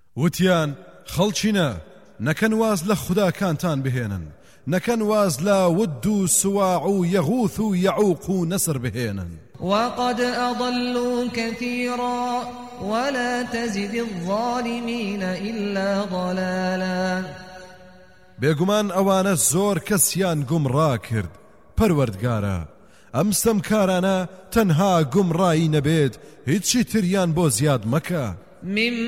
وتیان خەڵچینە نەکەن واز لە خوداکانتان بهێنن نەکەن واز لا ود و سواع و یەغوث و یەعوق و نەسر بهێنن وقد أضلوا كثيرا ولا تزد الظالمين إلا ضلالا بێگومان ئەوانە زۆر کەسیان گومڕا کرد پەروەردگارە ئەم ستەمکارانە تەنها گومڕایی نەبێت هیچی تریان بۆ زیاد مەکە